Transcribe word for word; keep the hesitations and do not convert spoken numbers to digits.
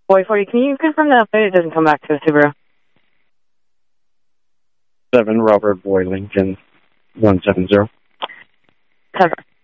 Boy forty, can you confirm that update? It doesn't come back to the Subaru. seven Robert Boy Lincoln one seven zero. Cover.